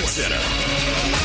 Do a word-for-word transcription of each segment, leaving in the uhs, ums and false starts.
SportsCenter.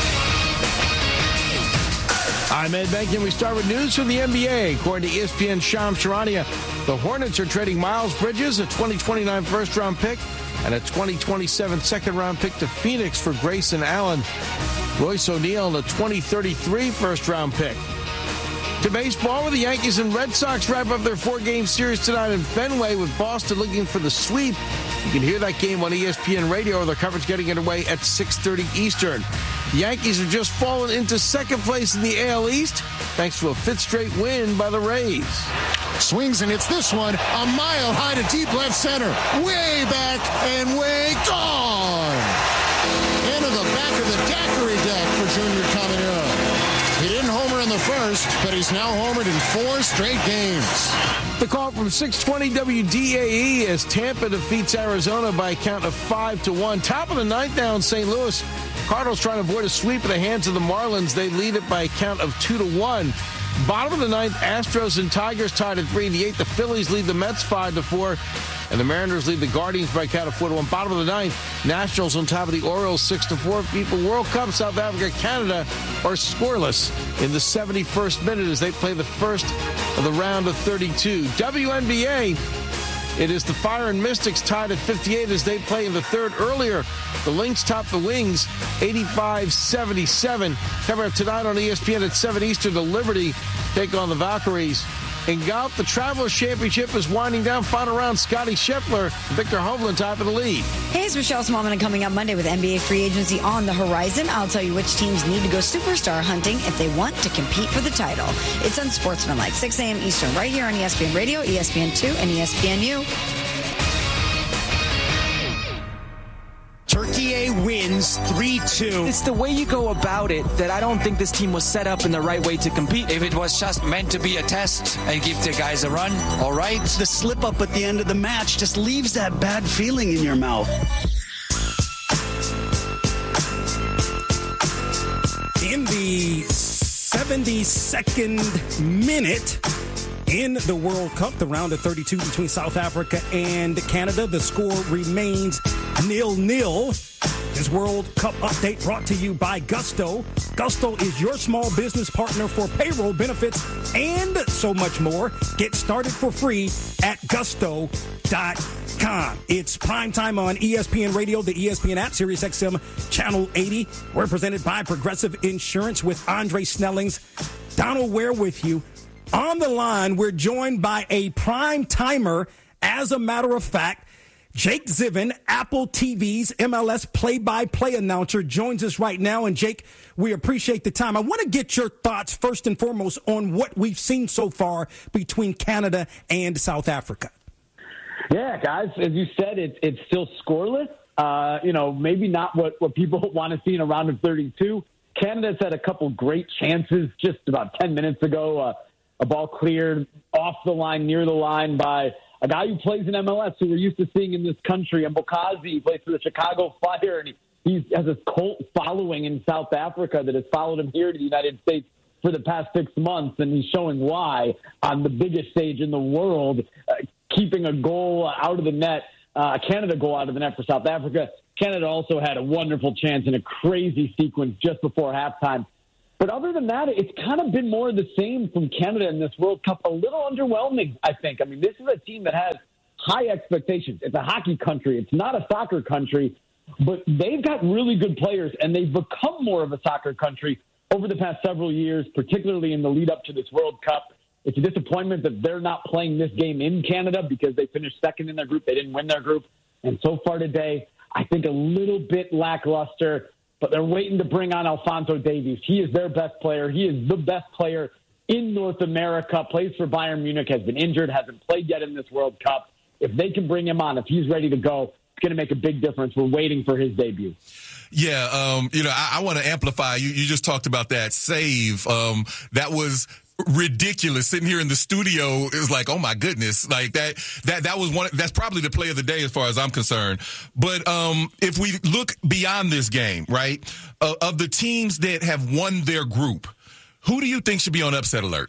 I'm Ed Benkin. We start with news from the N B A. According to E S P N's Shams Charania, the Hornets are trading Miles Bridges, a twenty twenty-nine first-round pick, and a twenty twenty-seven second-round pick to Phoenix for Grayson Allen. Royce O'Neal and a twenty thirty-three first-round pick. To baseball, where the Yankees and Red Sox wrap up their four-game series tonight in Fenway with Boston looking for the sweep. You can hear that game on E S P N Radio, with their coverage getting underway at six thirty Eastern. The Yankees have just fallen into second place in the A L East thanks to a fifth straight win by the Rays. Swings and hits this one a mile high to deep left center. Way back and way gone. Into the back of the daiquiri deck for Junior Caminero. He didn't homer in the first, but he's now homered in four straight games. The call from six twenty W D A E as Tampa defeats Arizona by a count of five to one. Top of the ninth now in Saint Louis. Cardinals trying to avoid a sweep at the hands of the Marlins. They lead it by a count of two to one. Bottom of the ninth, Astros and Tigers tied at three in the eighth. The Phillies lead the Mets five to four. And the Mariners lead the Guardians by a count of four to one. Bottom of the ninth, Nationals on top of the Orioles six to four. People, World Cup, South Africa, Canada are scoreless in the seventy-first minute as they play the first of the round of thirty-two. W N B A, it is the Fire and Mystics tied at fifty-eight as they play in the third. Earlier, the Lynx top the Wings eighty-five seventy-seven. Coming up tonight on E S P N at seven Eastern, the Liberty take on the Valkyries. In golf, the Travelers Championship is winding down. Final round, Scotty Scheffler, Victor Hovland top of the lead. Hey, it's Michelle Smallman coming up Monday with N B A free agency on the horizon. I'll tell you which teams need to go superstar hunting if they want to compete for the title. It's Unsportsmanlike, six a.m. Eastern, right here on E S P N Radio, E S P N two, and E S P N U. Turkey wins three two. It's the way you go about it that I don't think this team was set up in the right way to compete. If it was just meant to be a test and give the guys a run, all right. The slip up at the end of the match just leaves that bad feeling in your mouth. In the seventy-second minute in the World Cup, the round of thirty-two between South Africa and Canada, the score remains nil nil. This World Cup update brought to you by Gusto. Gusto is your small business partner for payroll, benefits, and so much more. Get started for free at gusto dot com. It's prime time on E S P N Radio, the E S P N app, Sirius X M Channel eighty. We're presented by Progressive Insurance with Andre Snellings. Donald Ware with you. On the line, we're joined by a prime timer. As a matter of fact, Jake Ziven, Apple T V's M L S play-by-play announcer, joins us right now. And, Jake, we appreciate the time. I want to get your thoughts, first and foremost, on what we've seen so far between Canada and South Africa. Yeah, guys, as you said, it's it's still scoreless. Uh, you know, maybe not what, what people want to see in a round of thirty-two. Canada's had a couple great chances just about ten minutes ago. Uh, a ball cleared off the line, near the line by a guy who plays in M L S who we're used to seeing in this country. And Mbokazi, he plays for the Chicago Fire, and he, he has a cult following in South Africa that has followed him here to the United States for the past six months, and he's showing why on the biggest stage in the world, uh, keeping a goal out of the net, uh, a Canada goal out of the net for South Africa. Canada also had a wonderful chance in a crazy sequence just before halftime. But other than that, it's kind of been more of the same from Canada in this World Cup. A little underwhelming, I think. I mean, this is a team that has high expectations. It's a hockey country. It's not a soccer country. But they've got really good players, and they've become more of a soccer country over the past several years, particularly in the lead up to this World Cup. It's a disappointment that they're not playing this game in Canada because they finished second in their group. They didn't win their group. And so far today, I think a little bit lackluster. But they're waiting to bring on Alphonso Davies. He is their best player. He is the best player in North America, plays for Bayern Munich, has been injured, hasn't played yet in this World Cup. If they can bring him on, if he's ready to go, it's going to make a big difference. We're waiting for his debut. Yeah, um, you know, I, I want to amplify. You, you just talked about that save. Um, that was ridiculous. Sitting here in the studio is like, oh my goodness, like that. That that was one. That's probably the play of the day as far as I'm concerned. But um, if we look beyond this game, right, uh, of the teams that have won their group, who do you think should be on upset alert?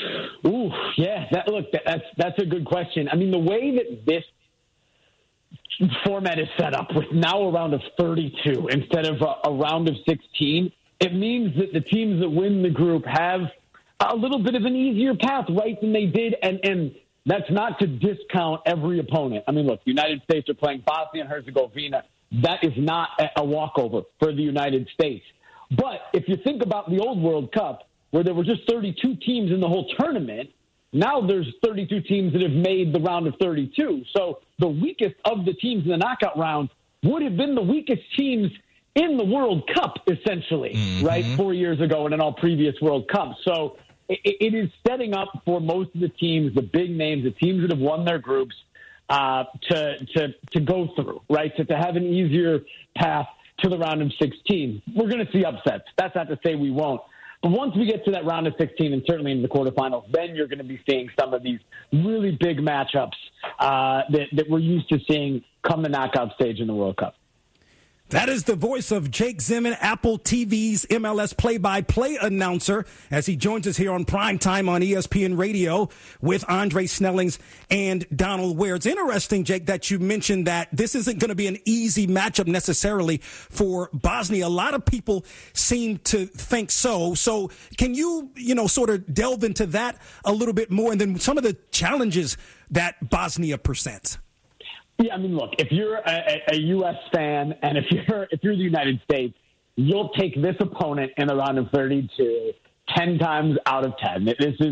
Ooh, yeah. That, look, that, that's that's a good question. I mean, the way that this format is set up with now a round of thirty-two instead of a, a round of sixteen, it means that the teams that win the group have a little bit of an easier path, right, than they did. And, and that's not to discount every opponent. I mean, look, the United States are playing Bosnia and Herzegovina. That is not a walkover for the United States. But if you think about the old World Cup, where there were just thirty-two teams in the whole tournament, now there's thirty-two teams that have made the round of thirty-two. So the weakest of the teams in the knockout round would have been the weakest teams in the World Cup, essentially, mm-hmm. right, four years ago and in all previous World Cups. So it, it is setting up for most of the teams, the big names, the teams that have won their groups, uh, to, to, to go through, right, to, to have an easier path to the round of sixteen. We're going to see upsets. That's not to say we won't. But once we get to that round of sixteen and certainly in the quarterfinals, then you're going to be seeing some of these really big matchups uh, that, that we're used to seeing come the knockout stage in the World Cup. That is the voice of Jake Zimmern, Apple T V's M L S play-by-play announcer, as he joins us here on Primetime on E S P N Radio with Andre Snellings and Donald Ware. It's interesting, Jake, that you mentioned that this isn't going to be an easy matchup necessarily for Bosnia. A lot of people seem to think so. So can you, you know, sort of delve into that a little bit more, and then some of the challenges that Bosnia presents? Yeah, I mean, look, if you're a, a U S fan and if you're if you're the United States, you'll take this opponent in the round of thirty-two ten times out of ten. This is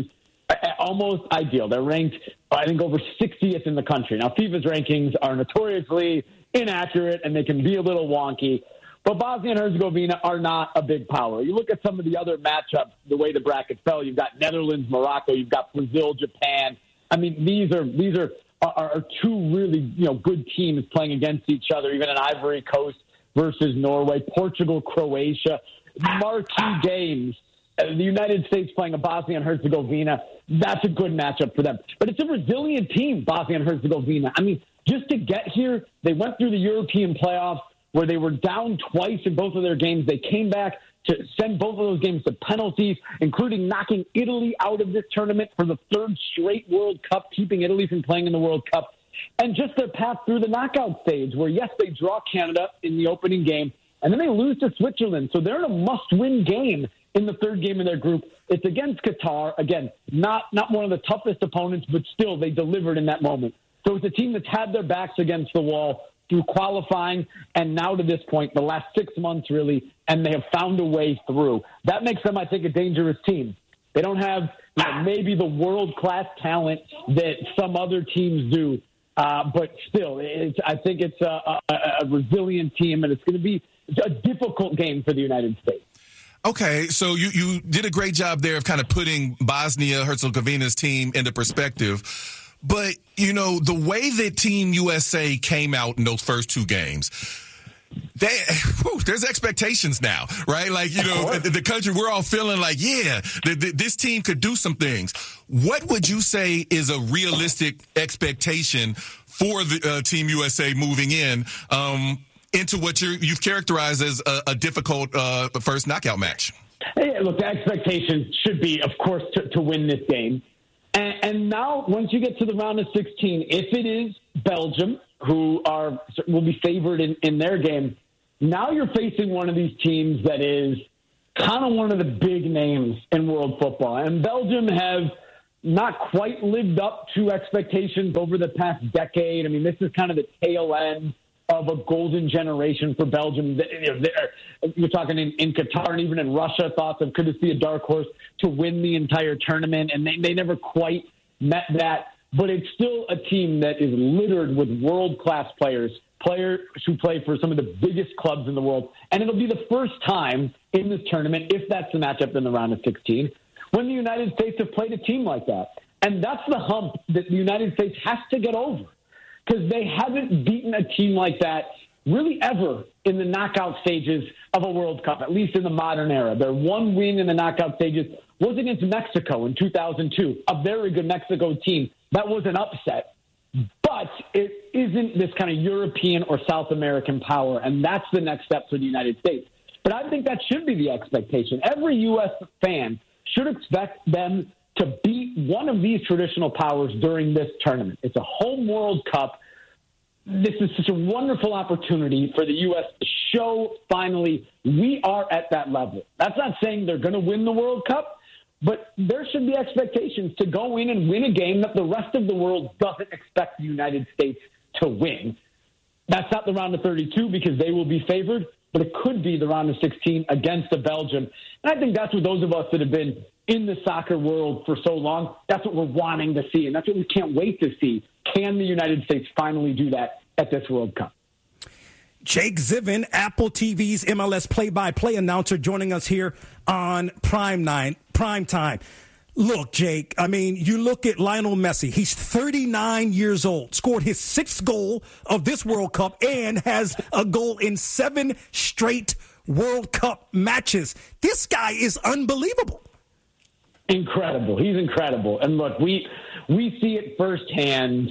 almost ideal. They're ranked, I think, over sixtieth in the country. Now, FIFA's rankings are notoriously inaccurate and they can be a little wonky, but Bosnia and Herzegovina are not a big power. You look at some of the other matchups, the way the bracket fell. You've got Netherlands, Morocco. You've got Brazil, Japan. I mean, these are these are. Are two really, you know, good teams playing against each other, even an Ivory Coast versus Norway, Portugal, Croatia, marquee games. Uh, the United States playing a Bosnia and Herzegovina, that's a good matchup for them. But it's a resilient team, Bosnia and Herzegovina. I mean, just to get here, they went through the European playoffs where they were down twice in both of their games. They came back to send both of those games to penalties, including knocking Italy out of this tournament for the third straight World Cup, keeping Italy from playing in the World Cup. And just their path through the knockout stage where, yes, they draw Canada in the opening game, and then they lose to Switzerland. So they're in a must-win game in the third game of their group. It's against Qatar. Again, not, not one of the toughest opponents, but still they delivered in that moment. So it's a team that's had their backs against the wall through qualifying and now to this point, the last six months really, and they have found a way through. That makes them, I think, a dangerous team. They don't have, you know, maybe the world-class talent that some other teams do, uh, but still, it's, I think it's a, a, a resilient team, and it's going to be a difficult game for the United States. Okay, so you, you did a great job there of kind of putting Bosnia-Herzegovina's team into perspective. But, you know, the way that Team U S A came out in those first two games, they, whew, there's expectations now, right? Like, you know, the, the country, we're all feeling like, yeah, the, the, this team could do some things. What would you say is a realistic expectation for the uh, Team U S A moving in um, into what you're, you've characterized as a, a difficult uh, first knockout match? Hey, look, the expectation should be, of course, to, to win this game. And, and now, once you get to the round of sixteen, if it is Belgium, who are will be favored in, in their game, now you're facing one of these teams that is kind of one of the big names in world football. And Belgium have not quite lived up to expectations over the past decade. I mean, this is kind of the tail end of a golden generation for Belgium. You're talking in, in Qatar and even in Russia, thought of could this be a dark horse to win the entire tournament, and they, they never quite met that. But it's still a team that is littered with world-class players, players who play for some of the biggest clubs in the world. And it'll be the first time in this tournament, if that's the matchup in the round of sixteen, when the United States have played a team like that. And that's the hump that the United States has to get over, because they haven't beaten a team like that really ever in the knockout stages of a World Cup, at least in the modern era. Their one win in the knockout stages was against Mexico in two thousand two, a very good Mexico team. That was an upset, but it isn't this kind of European or South American power, and that's the next step for the United States. But I think that should be the expectation. Every U S fan should expect them to beat one of these traditional powers during this tournament. It's a home World Cup. this is such a wonderful opportunity for the U S to show finally we are at that level. That's not saying they're going to win the World Cup, but there should be expectations to go in and win a game that the rest of the world doesn't expect the United States to win. That's not the round of thirty-two because they will be favored, but it could be the round of sixteen against the Belgium. And I think that's what those of us that have been in the soccer world for so long, that's what we're wanting to see. And that's what we can't wait to see. Can the United States finally do that at this World Cup? Jake Ziven, Apple T V's M L S play-by-play announcer, joining us here on Prime Nine, Prime Time. Look, Jake, I mean, you look at Lionel Messi. He's thirty-nine years old, scored his sixth goal of this World Cup, and has a goal in seven straight World Cup matches. This guy is unbelievable. Incredible. He's incredible. And look, we we see it firsthand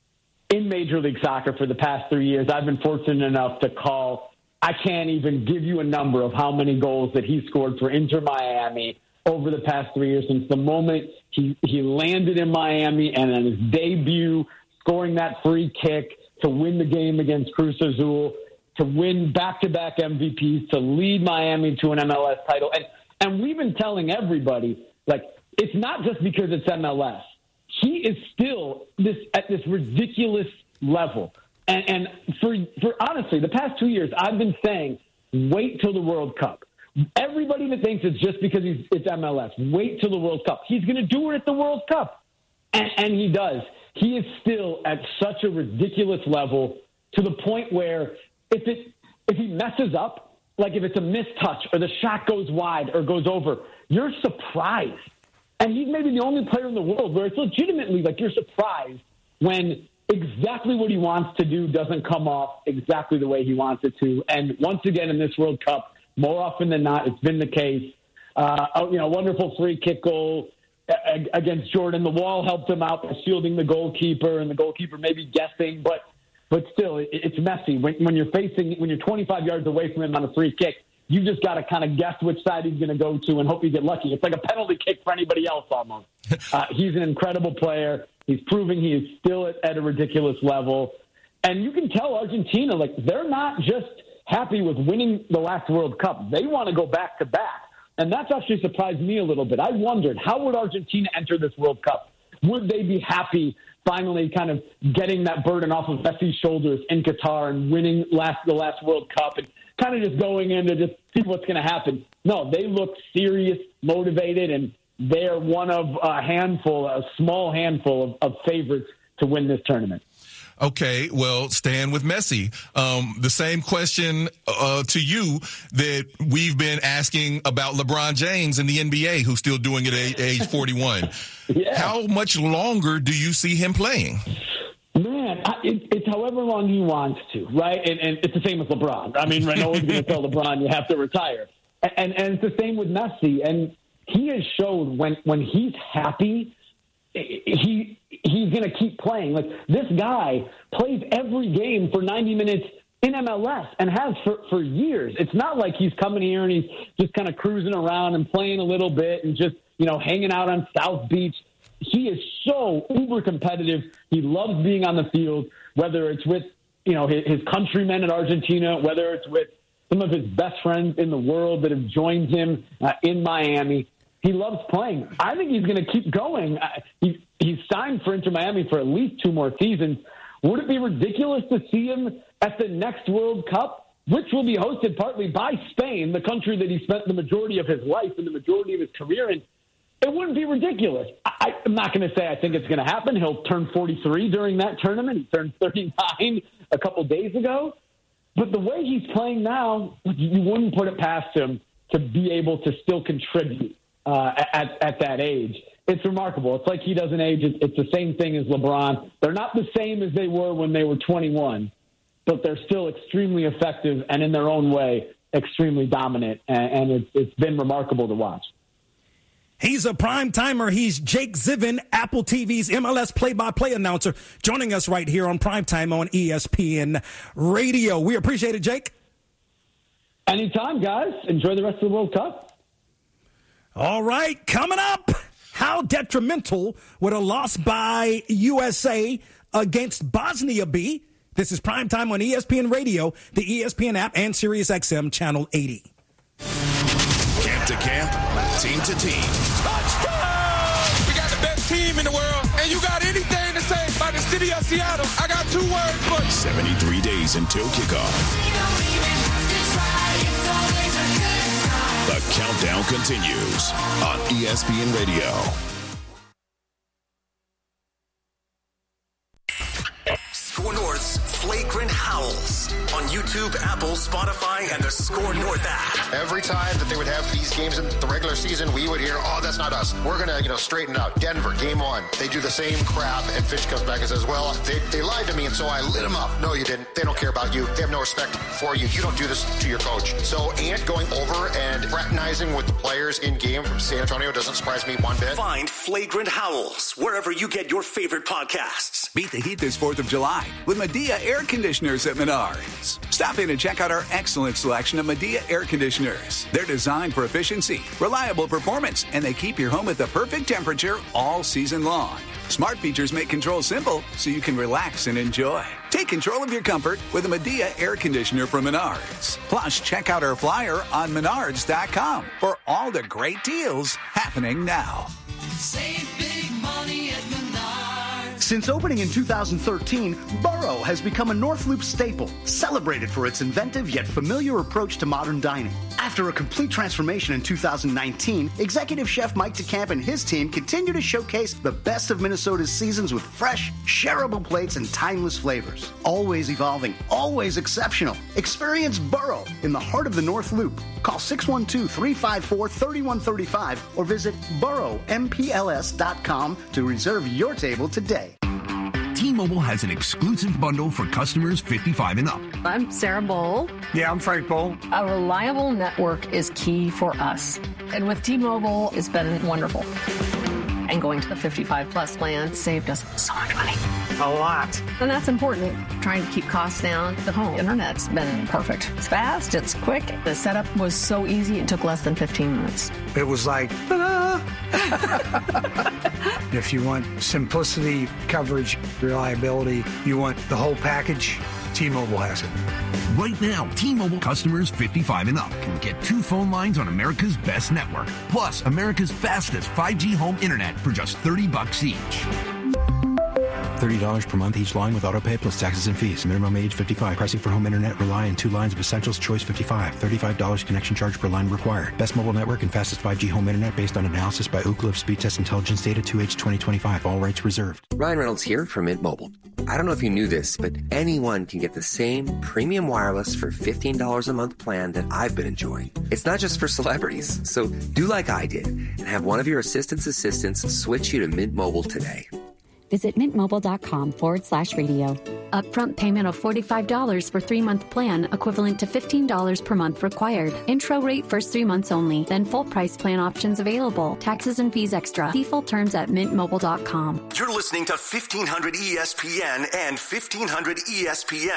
in Major League Soccer for the past three years. I've been fortunate enough to call. I can't even give you a number of how many goals that he scored for Inter Miami over the past three years, since the moment he, he landed in Miami and on his debut, scoring that free kick to win the game against Cruz Azul, to win back-to-back M V Ps, to lead Miami to an M L S title. And, and we've been telling everybody, like, it's not just because it's M L S. He is still this at this ridiculous level. And, and for, for honestly, the past two years, I've been saying, wait till the World Cup. Everybody that thinks it's just because he's, it's M L S, wait till the World Cup. He's going to do it at the World Cup. And, and he does. He is still at such a ridiculous level to the point where if it if he messes up, like if it's a missed touch or the shot goes wide or goes over, you're surprised. And he's maybe the only player in the world where it's legitimately like you're surprised when exactly what he wants to do doesn't come off exactly the way he wants it to. And once again in this World Cup, more often than not, it's been the case. Uh, you know, wonderful free kick goal against Jordan. The wall helped him out by shielding the goalkeeper, and the goalkeeper maybe guessing, but but still, it's messy. When, when you're facing, when you're twenty-five yards away from him on a free kick, you just got to kind of guess which side he's going to go to and hope you get lucky. It's like a penalty kick for anybody else almost. Uh, he's an incredible player. He's proving he is still at, at a ridiculous level. And you can tell Argentina, like, they're not just happy with winning the last World Cup. They want to go back to back. And that's actually surprised me a little bit. I wondered, how would Argentina enter this World Cup? Would they be happy finally kind of getting that burden off of Messi's shoulders in Qatar and winning last the last World Cup and kind of just going in to just see what's going to happen? No, they look serious, motivated, and they're one of a handful, a small handful of, of favorites to win this tournament. Okay, well, staying with Messi, um, the same question uh, to you that we've been asking about LeBron James in the N B A, who's still doing it at age forty-one. Yeah. How much longer do you see him playing? Man, I, it, it's however long he wants to, right? And, and it's the same with LeBron. I mean, no one's going to tell LeBron you have to retire. And, and, and it's the same with Messi. And he has showed when, when he's happy, he he's going to keep playing. Like, this guy plays every game for ninety minutes in M L S and has for, for years. It's not like he's coming here and he's just kind of cruising around and playing a little bit and just, you know, hanging out on South Beach. He is so uber competitive. He loves being on the field, whether it's with, you know, his, his countrymen in Argentina, whether it's with some of his best friends in the world that have joined him uh, in Miami. He loves playing. I think he's going to keep going. Uh, he, he's signed for Inter Miami for at least two more seasons. Would it be ridiculous to see him at the next World Cup, which will be hosted partly by Spain, the country that he spent the majority of his life and the majority of his career in? It wouldn't be ridiculous. I, I'm not going to say I think it's going to happen. He'll turn forty-three during that tournament. He turned thirty-nine a couple days ago. But the way he's playing now, you wouldn't put it past him to be able to still contribute uh, at, at that age. It's remarkable. It's like he doesn't age. It's, it's the same thing as LeBron. They're not the same as they were when they were twenty-one, but they're still extremely effective and in their own way, extremely dominant. And, and it's, it's been remarkable to watch. He's a prime timer. He's Jake Ziven, Apple T V's M L S play-by-play announcer, joining us right here on Primetime on E S P N Radio. We appreciate it, Jake. Anytime, guys. Enjoy the rest of the World Cup. All right, coming up, how detrimental would a loss by U S A against Bosnia be This is Primetime on E S P N Radio, the E S P N app, and Sirius X M Channel eighty. Camp to camp, team to team. Touchdown! We got the best team in the world, and you got anything to say about the city of Seattle, I got two words for you. seventy-three days until kickoff. The countdown continues on E S P N Radio. Score North's Flagrant Howls on YouTube, Apple, Spotify, and the Score North app. Every time that they would have these games in the regular season, we would hear, oh, that's not us. We're going to, you know, straighten it out. Denver, game one. They do the same crap, and Fitch comes back and says, well, they, they lied to me, and so I lit them up. No, you didn't. They don't care about you. They have no respect for you. You don't do this to your coach. So Ant going over and fraternizing with the players in game from San Antonio doesn't surprise me one bit. Find Flagrant Howls wherever you get your favorite podcasts. Beat the heat this fourth of July with Medea Air Conditioners at Menards. Stop in and check out our excellent selection of Medea Air Conditioners. They're designed for efficiency, reliable performance, and they keep your home at the perfect temperature all season long. Smart features make control simple so you can relax and enjoy. Take control of your comfort with a Medea Air Conditioner from Menards. Plus, check out our flyer on menards dot com for all the great deals happening now. Save big money at Menards. Since opening in two thousand thirteen, Burrow has become a North Loop staple, celebrated for its inventive yet familiar approach to modern dining. After a complete transformation in two thousand nineteen, executive chef Mike DeCamp and his team continue to showcase the best of Minnesota's seasons with fresh, shareable plates and timeless flavors. Always evolving, always exceptional. Experience Burrow in the heart of the North Loop. Call six one two, three five four, three one three five or visit burrow m p l s dot com to reserve your table today. T-Mobile has an exclusive bundle for customers fifty-five and up. I'm Sarah Bowl. Yeah, I'm Frank Bowl. A reliable network is key for us. And with T-Mobile, it's been wonderful. And going to the fifty-five plus plan saved us so much money. A lot. And that's important. Trying to keep costs down. The home internet's been perfect. It's fast, it's quick. The setup was so easy, it took less than fifteen minutes. It was like, ah. If you want simplicity, coverage, reliability, you want the whole package, T-Mobile has it. Right now, T-Mobile customers fifty-five and up can get two phone lines on America's best network, plus America's fastest five G home internet for just thirty bucks each. thirty dollars per month each line with autopay plus taxes and fees. Minimum age fifty-five. Pricing for home internet rely on two lines of Essentials Choice fifty-five. thirty-five dollars connection charge per line required. Best mobile network and fastest five G home internet based on analysis by Ookla of Speed Test Intelligence Data two H twenty twenty-five. All rights reserved. Ryan Reynolds here from Mint Mobile. I don't know if you knew this, but anyone can get the same premium wireless for fifteen dollars a month plan that I've been enjoying. It's not just for celebrities. So do like I did and have one of your assistant's assistants switch you to Mint Mobile today. Visit mintmobile.com forward slash radio. Upfront payment of forty-five dollars for three-month plan, equivalent to fifteen dollars per month required. Intro rate first three months only, then full price plan options available. Taxes and fees extra. See full terms at mint mobile dot com. You're listening to fifteen hundred E S P N and fifteen hundred E S P N